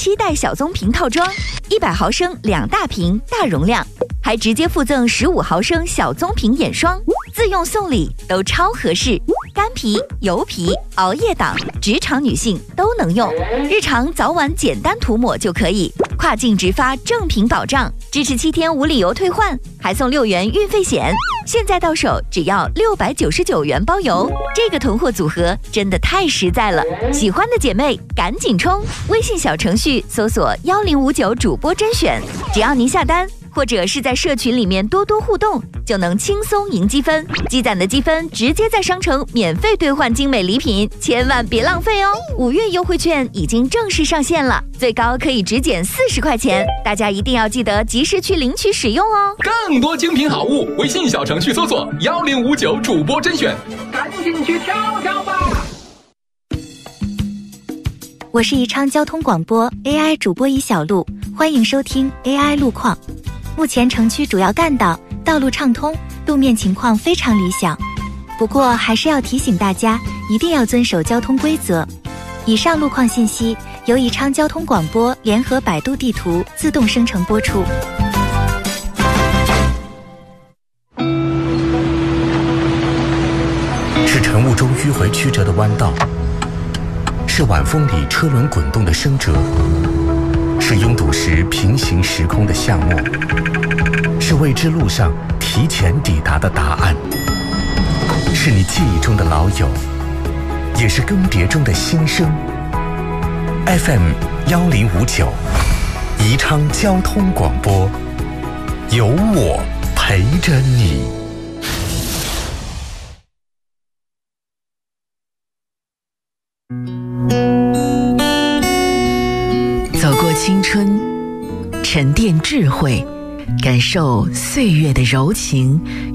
7代小棕瓶套装，100毫升2大瓶，大容量，还直接附赠15毫升小棕瓶眼霜，自用送礼都超合适。干皮、油皮、熬夜党、职场女性都能用，日常早晚简单涂抹就可以。跨境直发正品保障，支持7天无理由退换，还送6元运费险。现在到手只要699元包邮，这个囤货组合真的太实在了。喜欢的姐妹赶紧冲！微信小程序搜索1059主播甄选，只要您下单，或者是在社群里面多多互动，就能轻松赢积分。积攒的积分直接在商城免费兑换精美礼品，千万别浪费哦！5月优惠券已经正式上线了，最高可以直减40块钱，大家一定要记得及时去领取使用哦。 更多精品好物，微信小程序搜索1059主播甄选，赶紧去挑挑吧！ 我是宜昌交通广播 AI 主播尹小璐，欢迎收听 AI 路况。目前城区主要干道道路畅通，路面情况非常理想，不过还是要提醒大家一定要遵守交通规则。以上路况信息由宜昌交通广播联合百度地图自动生成播出。 是晨雾中迂回曲折的弯道，是晚风里车轮滚动的声折，是拥堵时平行时空的巷陌，是未知路上提前抵达的答案，是你记忆中的老友，也是更迭中的新生。FM 1059，宜昌交通广播，有我陪着你。 走过青春，沉淀智慧，感受岁月的柔情